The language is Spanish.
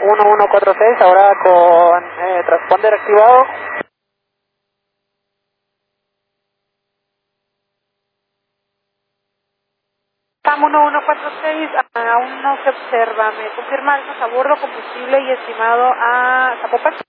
1146, ahora con transponder activado. TAM 1146, aún no se observa. ¿Me confirma algo a bordo, combustible y estimado a Zapopan?